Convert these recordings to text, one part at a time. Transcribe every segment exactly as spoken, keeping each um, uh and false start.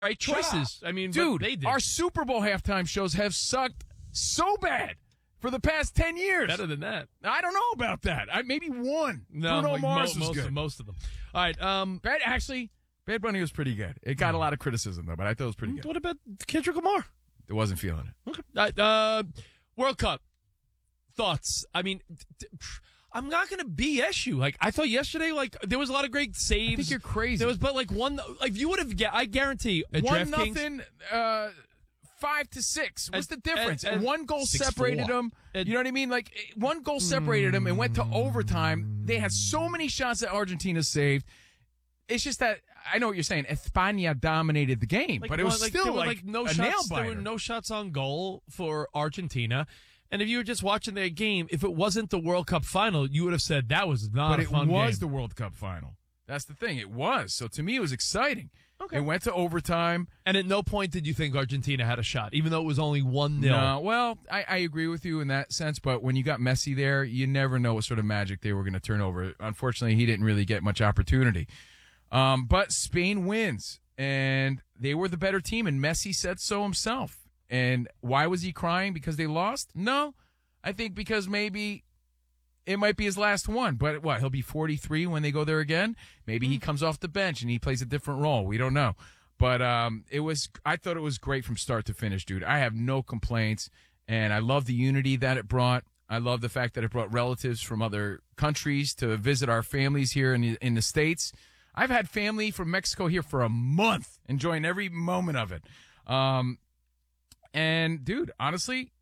right choices. I mean, dude, they did. our Super Bowl halftime shows have sucked so bad for the past ten years. Better than that. I don't know about that. I maybe one. No, Bruno like Mars mo- was most, good. Of, most of them. All right. Um, Bad, actually, Bad Bunny was pretty good. It got a lot of criticism, though, but I thought it was pretty good. what about Kendrick Lamar? I wasn't feeling it. Okay. Uh, uh, World Cup. Thoughts? I mean, t- t- I'm not going to B S you. Like, I thought yesterday, like, there was a lot of great saves. I think you're crazy. There was, but like one, like, you would have, I guarantee, at One DraftKings- nothing, uh, five to six. What's And- the difference? and- and one goal six separated four. them. And- You know what I mean? Like, one goal separated them and went to overtime. They had so many shots that Argentina saved. It's just that, I know what you're saying, España dominated the game, Like, but it was well, like, still there were, like, like no a shots. nail There biter. were no shots on goal for Argentina. And if you were just watching their game, if it wasn't the World Cup final, you would have said that was not But a it fun was game. the World Cup final. That's the thing. It was. So to me, it was exciting. Okay. It went to overtime. And at no point did you think Argentina had a shot, even though it was only one nil. No, well, I, I agree with you in that sense, but when you got Messi there, you never know what sort of magic they were going to turn over. Unfortunately, he didn't really get much opportunity. Um, but Spain wins, and they were the better team, and Messi said so himself. And why was he crying? Because they lost? No, I think because maybe it might be his last one. But what, he'll be forty-three when they go there again? Maybe he comes off the bench and he plays a different role. We don't know. But um, it was. I thought it was great from start to finish, dude. I have no complaints, and I love the unity that it brought. I love the fact that it brought relatives from other countries to visit our families here in the, in the States. I've had family from Mexico here for a month, enjoying every moment of it. Um, and, dude, honestly,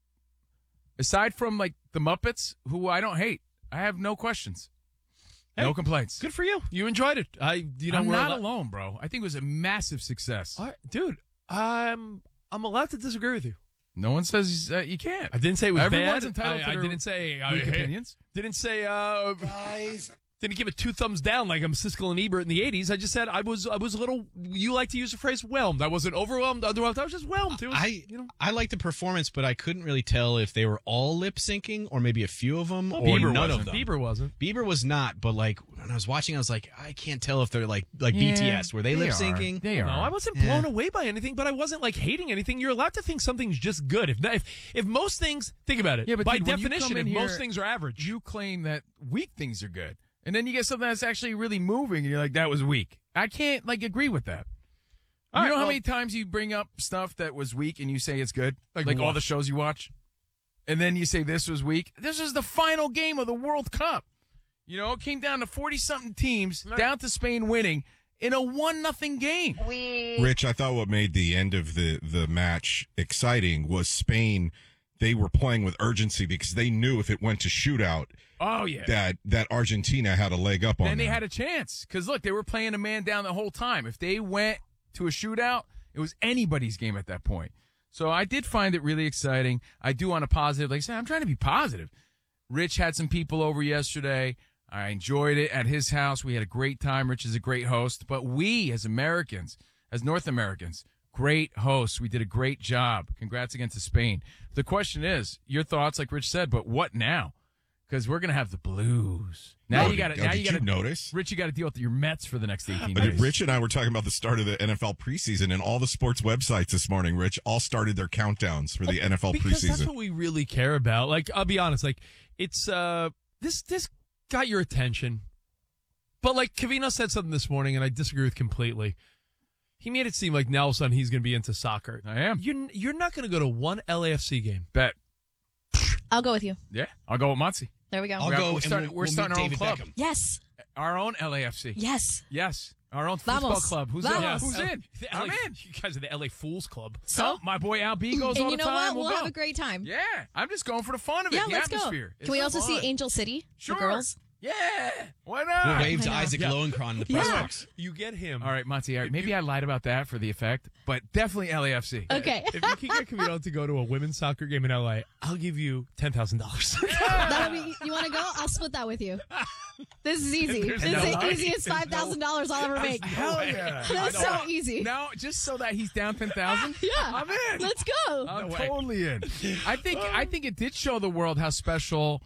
aside from, like, the Muppets, who I don't hate, I have no questions. Hey, no complaints. Good for you. You enjoyed it. I, you know, I'm we're not allo- alone, bro. I think it was a massive success. All right, dude, I'm I'm allowed to disagree with you. No one says uh, you can't. I didn't say it was Everyone's bad. entitled I, to I their didn't say I, weak hey, opinions. Didn't say uh, guys. Didn't give it two thumbs down like I'm Siskel and Ebert in the eighties. I just said I was I was a little. You like to use the phrase whelmed. I wasn't overwhelmed, underwhelmed. I was just whelmed. It was, I you know. I liked the performance, but I couldn't really tell if they were all lip syncing or maybe a few of them Well, or Bieber none wasn't. of them. Bieber wasn't. Bieber was not, but like when I was watching, I was like, I can't tell if they're like like Yeah, B T S. Were they, they lip are. syncing? They are. No, I wasn't Yeah. blown away by anything, but I wasn't like hating anything. You're allowed to think something's just good. If if if most things, think about it. Yeah, but by dude, when you definition, come if in most here, things are average, You claim that weak things are good. And then you get something that's actually really moving, and you're like, that was weak. I can't, like, agree with that. All you right, know how well- many times you bring up stuff that was weak and you say it's good? Like Like, all what? the shows you watch? And then you say this was weak? This is the final game of the World Cup. You know, it came down to forty-something teams, down to Spain winning in a one nothing game. Rich, I thought what made the end of the, the match exciting was Spain. They were playing with urgency because they knew if it went to shootout Oh, yeah. that, that Argentina had a leg up on Then they them. had a chance. Because, look, they were playing a man down the whole time. If they went to a shootout, it was anybody's game at that point. So I did find it really exciting. I do on a positive. Like I said, I'm trying to be positive. Rich had some people over yesterday. I enjoyed it at his house. We had a great time. Rich is a great host. But we, as Americans, as North Americans, great hosts. We did a great job. Congrats again to Spain. The question is, your thoughts, like Rich said, but what now? Because we're going to have the Blues. Now Oh, you got to. did- Now did you got to you notice? Rich, you got to deal with your Mets for the next eighteen But days. Rich and I were talking about the start of the N F L preseason, and all the sports websites this morning, Rich, all started their countdowns for the N F L because that's preseason. what we really care about. Like, I'll be honest, like it's uh this this got your attention, but like Cavino said something this morning, and I disagree with completely. He made it seem like now all of a sudden he's going to be into soccer. I am. You're you're not going to go to one L A F C game. Bet. I'll go with you. Yeah, I'll go with Monty. There we go. I'll We're- go we're and starting- we'll, we're we'll starting meet our own David club. Beckham. Yes. Our own L A F C. Yes. Yes. Our own football Vamos. club. Who's Vamos. in? Who's in? The I'm L A in. You guys are the L A Fools Club. So, Oh, my boy Al B goes and all you the know time. what? We'll, go. have a great time. Yeah, I'm just going for the fun of it. Yeah, the let's atmosphere. go. It's Can we so also fun. see Angel City? Sure. The girls? Yeah. Why not? We'll wave to I know. Isaac Yeah. Lowenkron in the press Yeah. box. You get him. All right, Monty. All right, maybe I lied about that for the effect, but definitely L A F C. Okay. If you can get Cavino to go to a women's soccer game in L A, I'll give you ten thousand dollars. That'll be, you want to go? I'll split that with you. This is easy. This is no the money. easiest five thousand dollars I'll ever make. Hell yeah. That's so easy. Now, just so that he's down ten thousand. Yeah. I'm in. Let's go. I'm totally in. I think I think it did show the world how special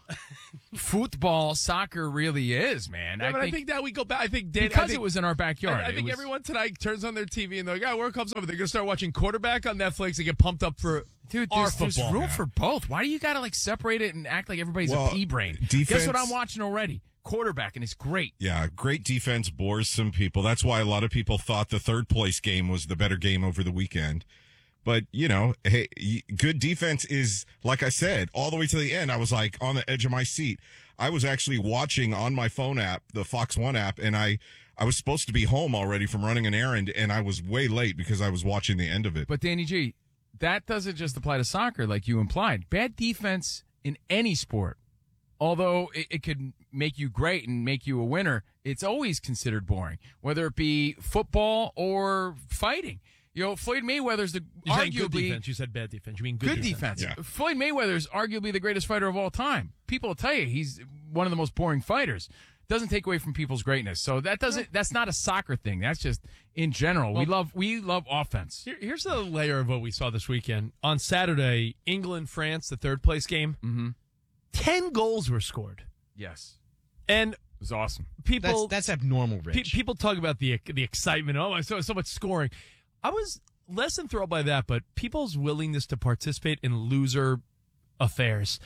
football, soccer really is, man. Yeah, I, but think I think that we go back. I think Dan, because I think, it was in our backyard. I, I it think was- everyone tonight turns on their T V and they're like, "Yeah, World Cup's over." They're gonna start watching quarterback on Netflix and get pumped up for Dude, our there's, there's football. room for both. Why do you gotta like separate it and act like everybody's Well, a pea brain? defense- Guess what I'm watching already? Quarterback, and it's great. Yeah, great defense bores some people. That's why a lot of people thought the third place game was the better game over the weekend. But, you know, hey, y- good defense is, like I said, all the way to the end. I was like on the edge of my seat. I was actually watching on my phone app, the Fox One app, and I, I was supposed to be home already from running an errand, and I was way late because I was watching the end of it. But Danny G, that doesn't just apply to soccer, like you implied. Bad defense in any sport, although it, it could make you great and make you a winner, it's always considered boring, whether it be football or fighting. You know, Floyd Mayweather's the You're saying good arguably defense. You said bad defense. You mean good, good defense. Yeah. Floyd Mayweather's arguably the greatest fighter of all time. People will tell you he's one of the most boring fighters. Doesn't take away from people's greatness. So that doesn't. That's not a soccer thing. That's just in general. we love we love offense. Here, here's the layer of what we saw this weekend. On Saturday, England, France, the third place game. Mm-hmm. Ten goals were scored. Yes, And it was awesome. people That's that's abnormal, Rich. Pe- people talk about the the excitement. Oh, I saw so much scoring. I was less enthralled by that, but people's willingness to participate in loser affairs.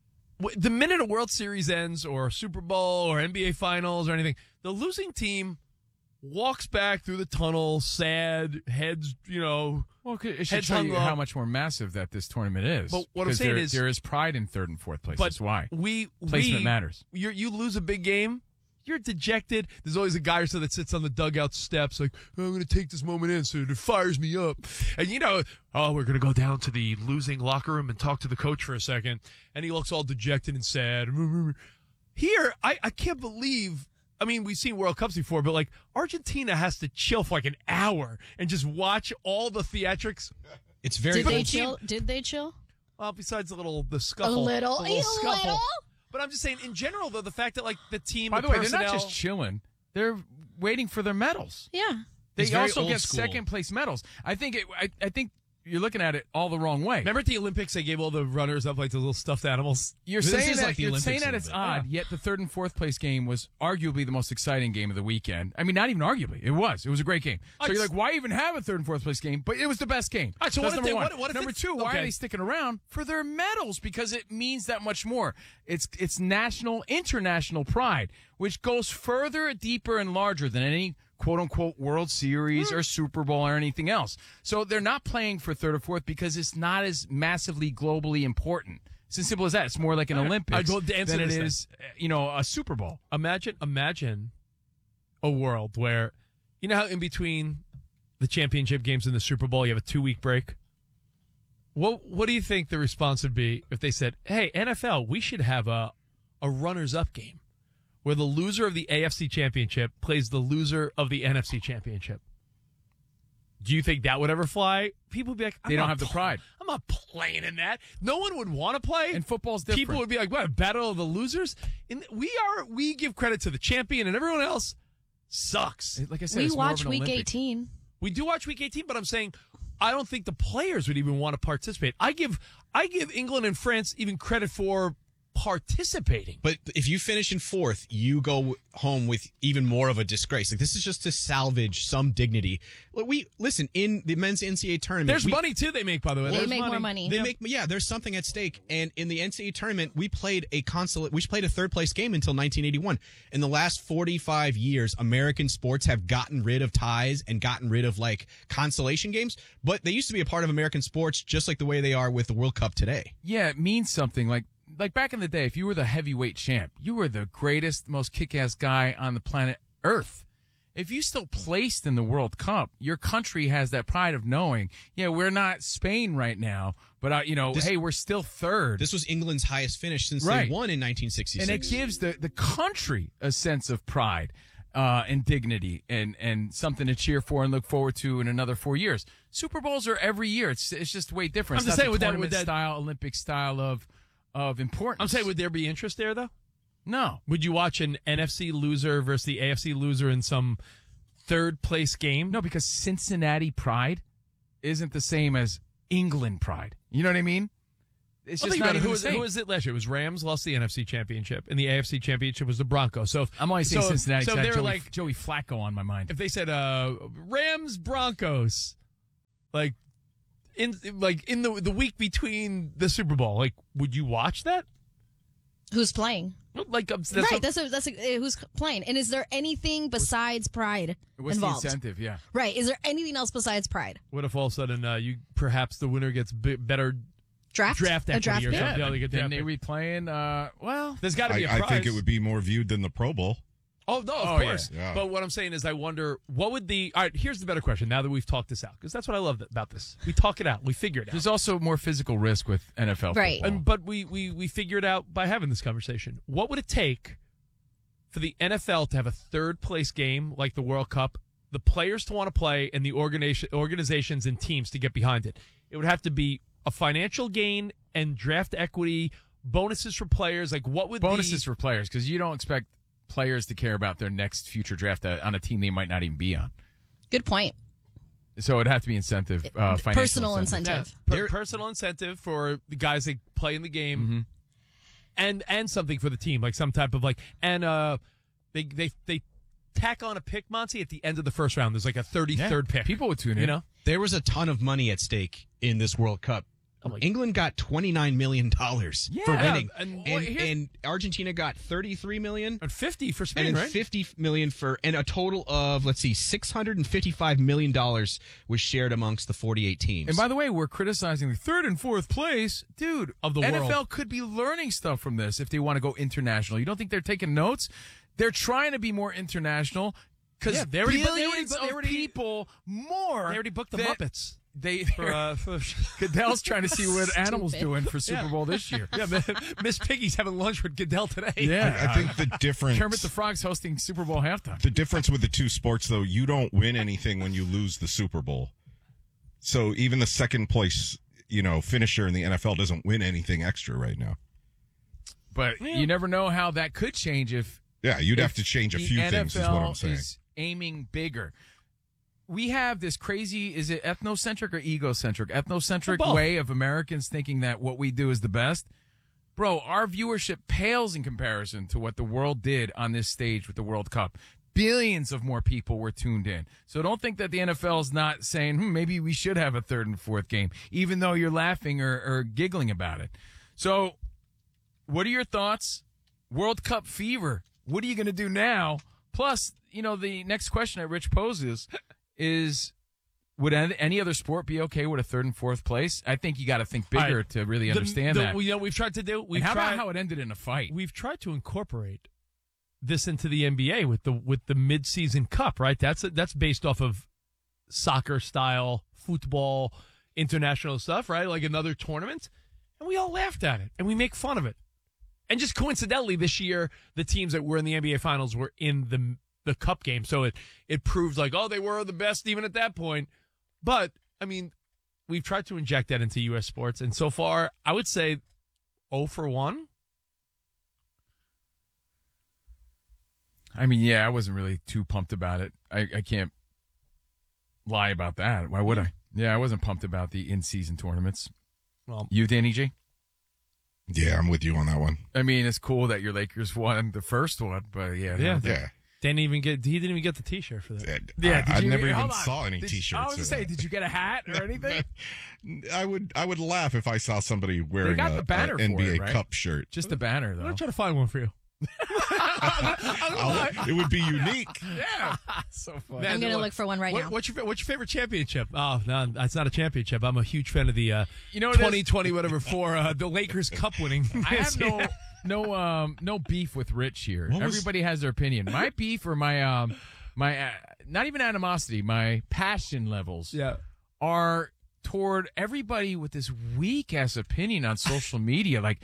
W- The minute a World Series ends, or Super Bowl, or N B A Finals, or anything, the losing team walks back through the tunnel, sad, heads, you know. Well, it should Heads show hung you low. how much more massive that this tournament is. But what I'm 'Cause saying there, is- there is pride in third and fourth place. But That's why we placement we, matters. You you lose a big game, you're dejected. There's always a guy or so that sits on the dugout steps like, oh, I'm going to take this moment in, so it fires me up. And you know, oh, we're going to go down to the losing locker room and talk to the coach for a second. And he looks all dejected and sad. Here, I, I can't believe. I mean, we've seen World Cups before, but like Argentina has to chill for like an hour and just watch all the theatrics. It's very Did they cool. chill? Did they chill? Well, besides the little the A scuffle, little. the A little. But I'm just saying, in general, though, the fact that like the team, By the, the way, personnel, they're not just chilling; they're waiting for their medals. Yeah. They It's very also old get school. second place medals. I think. It, I, I think you're looking at it all the wrong way. Remember at the Olympics, they gave all the runners up like those little stuffed animals. You're This saying is that like the you're Olympics saying a that little it's bit. odd, yet the third and fourth place game was arguably the most exciting game of the weekend. I mean, not even arguably, it was. It was a great game. So I'd you're s- like, why even have a third and fourth place game? But it was the best game. All right, so That's what if number they- one. what- what if number it's- two, why okay. are they sticking around for their medals? Because it means that much more. It's it's national, international pride, which goes further, deeper, and larger than any quote unquote World Series or Super Bowl or anything else. So they're not playing for third or fourth because it's not as massively globally important. It's as simple as that. It's more like an Olympics I'd go to answer than it this then. is, uh, you know, a Super Bowl. Imagine, imagine a world where, you know how in between the championship games and the Super Bowl, you have a two week break. What What do you think the response would be if they said, "Hey, N F L, we should have a a runners up game where the loser of the A F C championship plays the loser of the N F C championship"? Do you think that would ever fly? People would be like, I'm They don't not have the pl- pride. I'm not playing in that. No one would want to play. And football's different. People would be like, what, a battle of the losers? And we are, we give credit to the champion, and everyone else sucks. Like I said, We it's more of watch an week Olympic. eighteen. We do watch week eighteen, but I'm saying I don't think the players would even want to participate. I give, I give England and France even credit for participating. But if you finish in fourth, you go home with even more of a disgrace. Like this is just to salvage some dignity. Look, we listen in the men's N C double A tournament. There's we, money too. They make, by the way. They There's make more money. They Yeah. make yeah. There's something at stake, and in the N C double A tournament, we played a consulate. We played a third place game until nineteen eighty-one. In the last forty-five years, American sports have gotten rid of ties and gotten rid of like consolation games. But they used to be a part of American sports, just like the way they are with the World Cup today. Yeah, it means something. Like like back in the day, if you were the heavyweight champ, you were the greatest, most kick-ass guy on the planet Earth. If you still placed in the World Cup, your country has that pride of knowing, yeah, we're not Spain right now, but uh, you know, This- hey, we're still third. This was England's highest finish since Right. they won in nineteen sixty-six. and it gives the, the country a sense of pride uh, and dignity and, and something to cheer for and look forward to in another four years. Super Bowls are every year. It's it's just way different. I'm It's just not saying the with that- tournament with that- style, Olympic style of of importance. I'm saying, would there be interest there though? No. Would you watch an N F C loser versus the A F C loser in some third place game? No, because Cincinnati pride isn't the same as England pride. You know what I mean? It's Well, just think not about it. even Who the was, same. who was it last year? It was Rams lost the N F C championship, and the A F C championship was the Broncos. So if, I'm only saying so, Cincinnati. So 'cause I they had were Joey, like, Joey Flacco on my mind. if they said uh, Rams Broncos, like in like in the the week between the Super Bowl, like would you watch that? Who's playing? Like um, that's right. what- That's a, that's a, uh, who's playing. And is there anything besides pride What's involved? the incentive? Yeah. Right. Is there anything else besides pride? what if all of a sudden uh, you perhaps the winner gets bi- better Draft. draft A equity draft or pick? something? Yeah, they get then draft they pick. be playing. Uh, well, There's got to be a I, prize. I think it would be more viewed than the Pro Bowl. Oh, no, of Oh, yeah. course. Yeah. But what I'm saying is I wonder, what would the... All right, here's the better question now that we've talked this out, because that's what I love about this. We talk it out. We figure it out. there's also more physical risk with N F L. Right. football. And, but we, we, we figure it out by having this conversation. What would it take for the N F L to have a third-place game like the World Cup, the players to want to play, and the organization, organizations and teams to get behind it? It would have to be a financial gain and draft equity, bonuses for players. Like, what would Bonuses the... for players because you don't expect players to care about their next future draft uh, on a team they might not even be on. Good point. So it'd have to be incentive, uh, financial Personal incentive. incentive. Yeah, per- There- personal incentive for the guys that play in the game, Mm-hmm. and and something for the team, like some type of like, and uh, they they they tack on a pick, Monty, at the end of the first round. There's like a thirty-third Yeah, pick. people would tune in. you know, There was a ton of money at stake in this World Cup. Oh my- England got twenty-nine million dollars for Yeah, winning, and- and, well, here's- and Argentina got thirty-three million. and fifty for Spain, And then right? fifty million for, and a total of, let's see, six hundred fifty-five million dollars was shared amongst the forty-eight teams. And by the way, we're criticizing the third and fourth place. Dude, Of the N F L world. could be learning stuff from this if they want to go international. You don't think they're taking notes? They're trying to be more international because Yeah, they already- but they already- billions but they of already- people more. They already booked the that- Muppets. They, For, uh, for, Goodell's trying to see what animals Stupid. doing for Super Yeah. Bowl this year. yeah, Miss Piggy's having lunch with Goodell today. Yeah, I think the difference. Kermit the Frog's hosting Super Bowl halftime. The difference with the two sports, though, you don't win anything when you lose the Super Bowl. So even the second place, you know, finisher in the N F L doesn't win anything extra right now. But you never know how that could change if Yeah, you'd have if to change a the few N F L things, is what I'm saying. is aiming bigger. We have this crazy, is it ethnocentric or egocentric? Ethnocentric Both. way of Americans thinking that what we do is the best. Bro, our viewership pales in comparison to what the world did on this stage with the World Cup. Billions of more people were tuned in. So don't think that the N F L is not saying, hmm, maybe we should have a third and fourth game, even though you're laughing or, or giggling about it. So what are your thoughts? World Cup fever. What are you going to do now? Plus, you know, the next question that Rich poses is, would any any other sport be okay with a third and fourth place? I think you got to think bigger All right. to really The- understand the- that. You know, we've tried to do. We've and how tried, about how it ended in a fight? we've tried to incorporate this into the N B A with the with the midseason cup, right? That's that's based off of soccer style football, international stuff, right? Like another tournament, and we all laughed at it and we make fun of it. And just coincidentally, this year the teams that were in the N B A Finals were in the the cup game, so it it proves like, oh, they were the best even at that point. But I mean, we've tried to inject that into U S sports, and so far, I would say zero for one. I mean, yeah, I wasn't really too pumped about it. I, I can't lie about that. Why would I? Yeah, I wasn't pumped about the in-season tournaments. Well, You, Danny G? Yeah, I'm with you on that one. I mean, it's cool that your Lakers won the first one, but yeah. Yeah. Yeah. didn't even get he didn't even get the T-shirt for that. Yeah, I, did I you- never even hold on. saw any Did- T-shirts. I was for going to say, that. did you get a hat or anything? I would I would laugh if I saw somebody wearing got a, the banner a for N B A it, right? Cup shirt. Just the banner, I'm though. gonna try to find one for you. I'll- it would be unique. Yeah. So fun. Man, I'm going to what- look for one right what, now. What's your fa- what's your favorite championship? Oh no, that's not a championship. I'm a huge fan of the uh, You know what it is? twenty twenty whatever for uh, the Lakers Cup winning. I have no no um no beef with Rich here. What was- Everybody has their opinion. My beef or my um my uh, not even animosity, my passion levels yeah. are toward everybody with this weak ass opinion on social media, like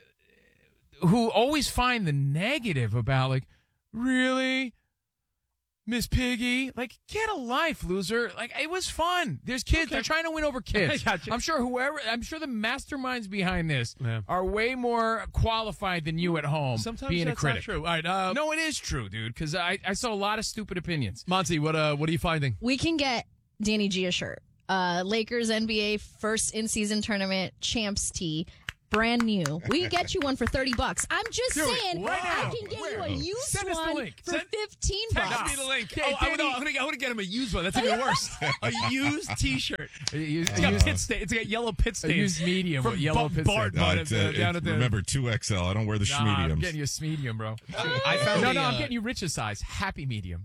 who always find the negative about like, really? Miss Piggy, like, get a life, loser. Like, it was fun. There's kids. Okay. They're trying to win over kids. I gotcha. I'm sure whoever, I'm sure the masterminds behind this Yeah. are way more qualified than you at home Sometimes being that's a critic. not true. All right, uh, No, it is true, dude, because I, I saw a lot of stupid opinions. Monty, what uh, what are you finding? We can get Danny G a shirt. Uh, Lakers N B A first in-season tournament champs tee. Brand new. We can get you one for thirty bucks. I'm just Do it saying, right I now. can get Where? you a used Send us the one link. for Send- fifteen Text bucks. me the link. Okay, oh, I would, Danny- I'm gonna, I'm gonna get him a used one. That's even worse. A used T-shirt. A used, It's a got used- pit stain. It's got yellow pit a stains. used medium From with yellow Bo- pit Bart stains. Bart. No, it's, uh, uh, down it- at the- remember, two X L. I don't wear the Nah, I'm schmediums. getting you a medium, bro. I found No, a, no, I'm uh, getting you Rich's size. Happy medium.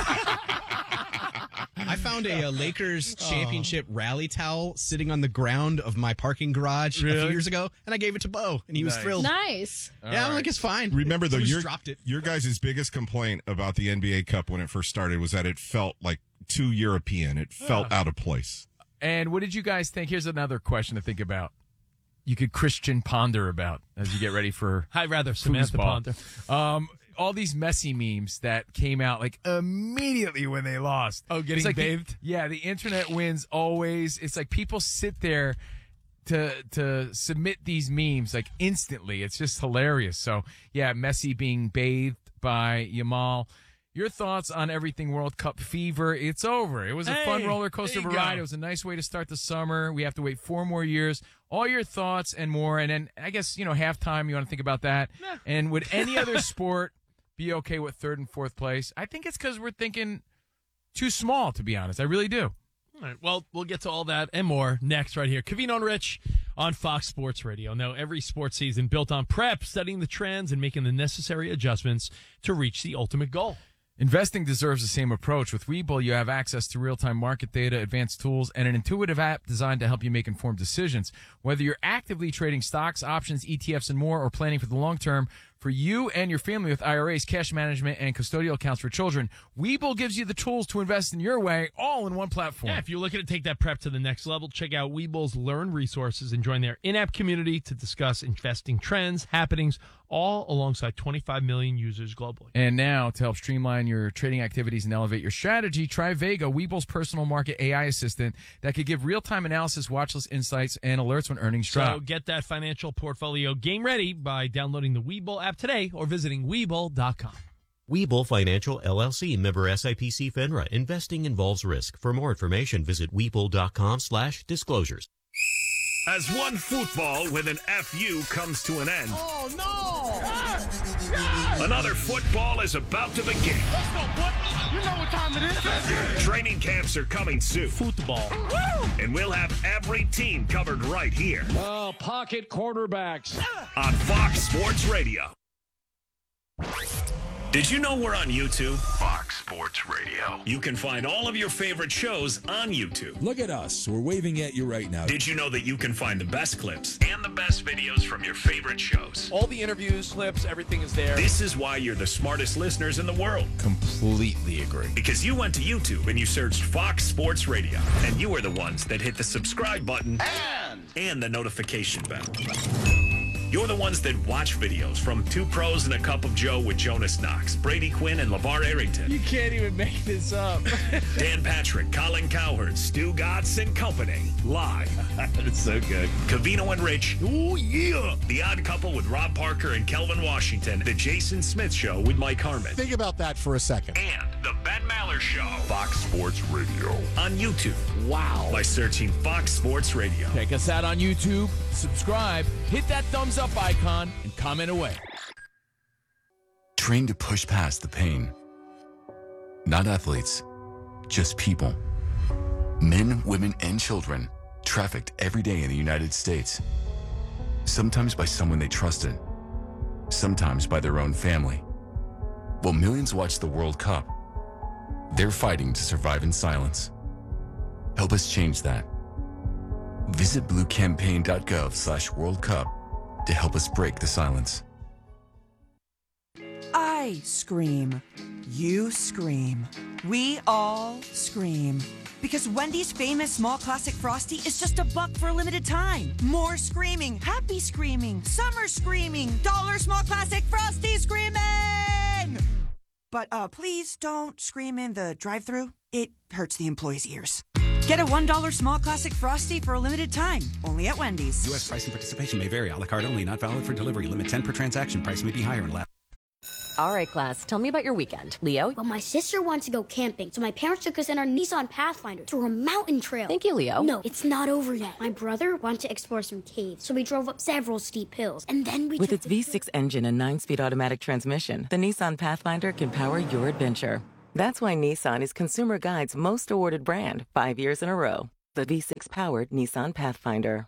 I found a, uh Lakers championship rally towel sitting on the ground of my parking garage a Really? few years ago, and I gave it to Bo, and he was Nice. thrilled. Nice. Yeah, I'm like, it's fine. Remember, though, Someone just your, dropped it. your guys' biggest complaint about the N B A Cup when it first started was that it felt like too European. It felt out of place. And what did you guys think? Here's another question to think about. You could Christian ponder about as you get ready for I'd rather Samantha foosball. Ponder. Um, all these messy memes that came out like immediately when they lost. Oh, getting It's like the- bathed? yeah, the internet wins always. It's like people sit there to to submit these memes like instantly. It's just hilarious. So yeah, Messi being bathed by Yamal. Your thoughts on everything World Cup fever? It's over. It was a fun Hey, roller coaster there of you a ride. go. It was a nice way to start the summer. We have to wait four more years. All your thoughts and more. And then I guess, you know, halftime, you want to think about that. And would any other sport be okay with third and fourth place? I think it's because we're thinking too small, to be honest. I really do. All right, well, we'll get to all that and more next right here. Covino and Rich on Fox Sports Radio. Now, every sports season built on prep, studying the trends, and making the necessary adjustments to reach the ultimate goal. Investing deserves the same approach. With Webull, you have access to real-time market data, advanced tools, and an intuitive app designed to help you make informed decisions. Whether you're actively trading stocks, options, E T Fs, and more, or planning for the long term, for you and your family with I R As, cash management, and custodial accounts for children, Webull gives you the tools to invest in your way, all in one platform. Yeah, if you're looking to take that prep to the next level, check out Webull's Learn resources and join their in-app community to discuss investing trends, happenings, all alongside twenty-five million users globally. And now, to help streamline your trading activities and elevate your strategy, try Vega, Webull's personal market A I assistant that could give real-time analysis, watchlist insights, and alerts when earnings So drop. get that financial portfolio game ready by downloading the Webull app today or visiting Webull dot com. Webull Financial, L L C, member S I P C FINRA. Investing involves risk. For more information, visit Webull dot com slash disclosures. As one football with an F U comes to an end. Oh, no! Another football is about to begin. Let's go, boy. You know what time it is. Training camps are coming soon. Football. And we'll have every team covered right here. Oh, pocket quarterbacks. On Fox Sports Radio. Did you know we're on YouTube? Fox Sports Radio. You can find all of your favorite shows on YouTube. Look at us. We're waving at you right now. Did you know that you can find the best clips and the best videos from your favorite shows? All the interviews, clips, everything is there. This is why you're the smartest listeners in the world. Completely agree. Because you went to YouTube and you searched Fox Sports Radio. And you are the ones that hit the subscribe button and, and the notification bell. You're the ones that watch videos from Two Pros and a Cup of Joe with Jonas Knox, Brady Quinn, and LeVar Arrington. You can't even make this up. Dan Patrick, Colin Cowherd, Stu Gatz, and company. Live. It's so good. Covino and Rich. Oh, yeah. The Odd Couple with Rob Parker and Kelvin Washington. The Jason Smith Show with Mike Harmon. Think about that for a second. And the Ben Maller Show. Fox Sports Radio. On YouTube. Wow. By searching Fox Sports Radio. Check us out on YouTube, subscribe, hit that thumbs up icon, and comment away. Trained to push past the pain. Not athletes, just people. Men, women, and children trafficked every day in the United States. Sometimes by someone they trusted, sometimes by their own family. While millions watch the World Cup, they're fighting to survive in silence. Help us change that. Visit bluecampaign.gov slash World Cup to help us break the silence. I scream. You scream. We all scream. Because Wendy's famous small classic Frosty is just a buck for a limited time. More screaming, happy screaming, summer screaming, dollar small classic Frosty screaming! but uh, please don't scream in the drive-thru. It hurts the employees' ears. Get a one dollar small classic Frosty for a limited time, only at Wendy's. U S price and participation may vary. A la carte only, not valid for delivery. Limit ten per transaction. Price may be higher in lab. All right, class, tell me about your weekend. Leo? Well, my sister wants to go camping, so my parents took us in our Nissan Pathfinder through a mountain trail. Thank you, Leo. No, it's not over yet. My brother wants to explore some caves, so we drove up several steep hills, and then we With took its V six engine and nine-speed automatic transmission, the Nissan Pathfinder can power your adventure. That's why Nissan is Consumer Guide's most awarded brand five years in a row. The V six-powered Nissan Pathfinder.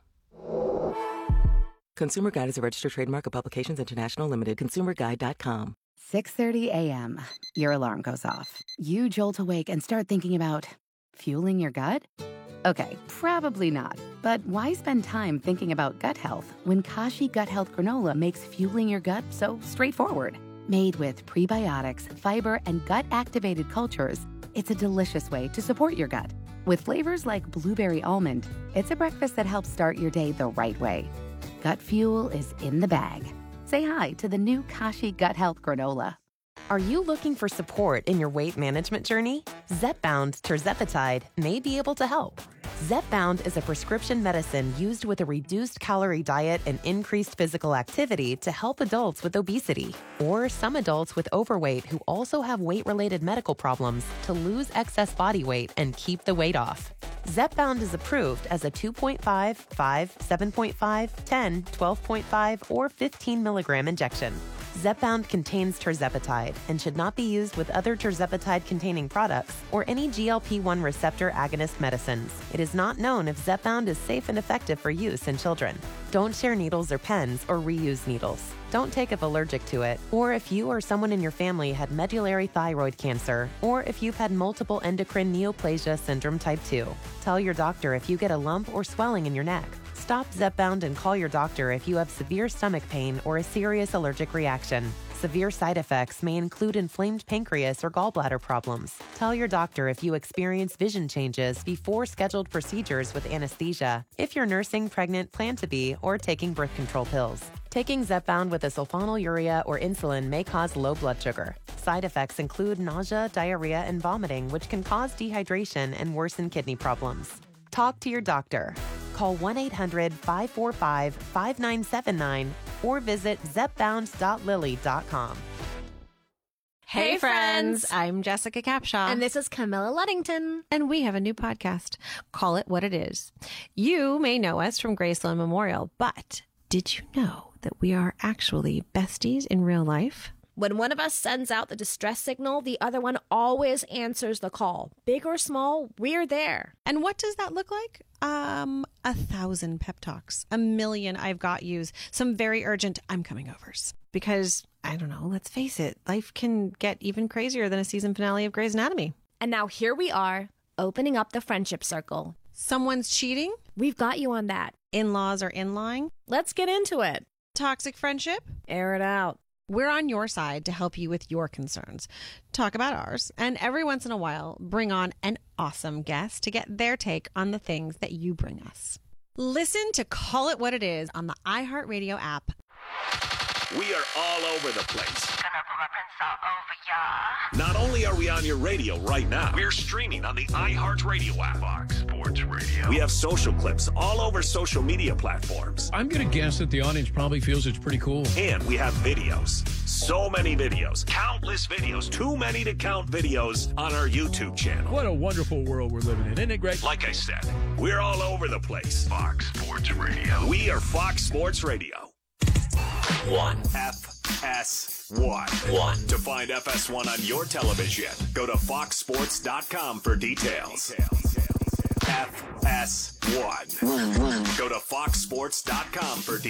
Consumer Guide is a registered trademark of Publications International Limited. consumer guide dot com. six thirty a.m. Your alarm goes off. You jolt awake and start thinking about fueling your gut? Okay, probably not. But why spend time thinking about gut health when Kashi Gut Health Granola makes fueling your gut so straightforward? Made with prebiotics, fiber, and gut-activated cultures, it's a delicious way to support your gut. With flavors like blueberry almond, it's a breakfast that helps start your day the right way. Gut fuel is in the bag. Say hi to the new Kashi Gut Health Granola. Are you looking for support in your weight management journey? Zepbound Tirzepatide may be able to help. Zepbound is a prescription medicine used with a reduced calorie diet and increased physical activity to help adults with obesity, or some adults with overweight who also have weight-related medical problems to lose excess body weight and keep the weight off. Zepbound is approved as a two point five, five, seven point five, ten, twelve point five, or fifteen milligram injection. Zepbound contains tirzepatide and should not be used with other tirzepatide-containing products or any G L P one receptor agonist medicines. It is not known if Zepbound is safe and effective for use in children. Don't share needles or pens or reuse needles. Don't take if allergic to it, or if you or someone in your family had medullary thyroid cancer, or if you've had multiple endocrine neoplasia syndrome type two. Tell your doctor if you get a lump or swelling in your neck. Stop Zepbound and call your doctor if you have severe stomach pain or a serious allergic reaction. Severe side effects may include inflamed pancreas or gallbladder problems. Tell your doctor if you experience vision changes before scheduled procedures with anesthesia, if you're nursing, pregnant, plan to be, or taking birth control pills. Taking Zepbound with a sulfonylurea or insulin may cause low blood sugar. Side effects include nausea, diarrhea, and vomiting, which can cause dehydration and worsen kidney problems. Talk to your doctor. Call one eight hundred, five four five, five nine seven nine or visit zepbound dot lilly dot com. Hey, friends. I'm Jessica Capshaw. And this is Camilla Luddington. And we have a new podcast. Call It What It Is. You may know us from Graceland Memorial, but did you know that we are actually besties in real life? When one of us sends out the distress signal, the other one always answers the call. Big or small, we're there. And what does that look like? Um, a thousand pep talks, a million I've got yous, some very urgent I'm coming overs. Because, I don't know, let's face it, life can get even crazier than a season finale of Grey's Anatomy. And now here we are, opening up the friendship circle. Someone's cheating? We've got you on that. In-laws are in-lying? Let's get into it. Toxic friendship? Air it out. We're on your side to help you with your concerns. Talk about ours, and every once in a while, bring on an awesome guest to get their take on the things that you bring us. Listen to Call It What It Is on the iHeartRadio app. We are all over the place. Not only are we on your radio right now, we're streaming on the iHeartRadio app. Fox Sports Radio. We have social clips all over social media platforms. I'm going to guess that the audience probably feels it's pretty cool. And we have videos. So many videos. Countless videos. Too many to count videos on our YouTube channel. What a wonderful world we're living in. Isn't it great? Like I said, we're all over the place. Fox Sports Radio. We are Fox Sports Radio. One. F S one. One. To find F S one on your television, go to fox sports dot com for details. F S one. Go to fox sports dot com for details.